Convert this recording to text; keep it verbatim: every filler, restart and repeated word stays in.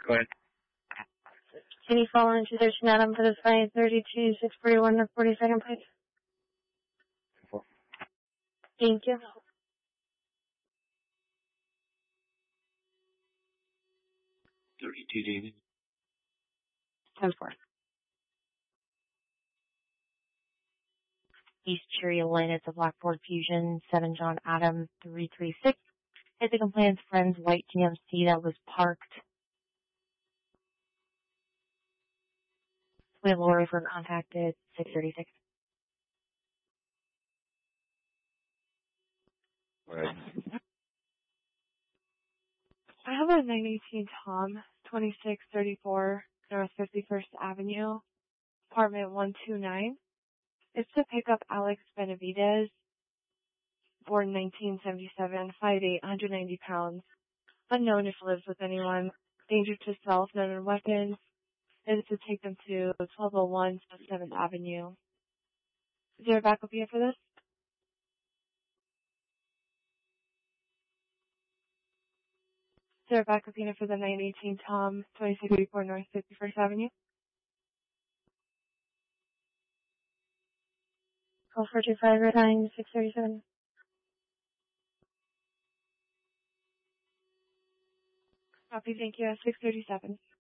Go ahead. Can you follow into their Adam for the five thirty-two, six forty-one, or forty-second, please? Four. Thank you. thirty-two, David. ten four. East Cherry Lane, it's a Black Ford Fusion, seven John Adam, three three six. It's a complainant's friend's white G M C that was parked. We have Lori for contacted, six thirty-six. All right. I have a nine eighteen Tom, twenty-six thirty-four North fifty-first Avenue, apartment one two nine. It's to pick up Alex Benavidez, born nineteen seventy-seven, five eight, one hundred ninety pounds, unknown if lives with anyone, danger to self, known weapons. It is to take them to twelve oh one seventh Avenue. Is there a backup here for this? Is there a backup unit for the nine eighteen Tom, twenty-six thirty-four North fifty-first Avenue? Call four two five, red line, six thirty-seven. Copy, thank you, six thirty-seven.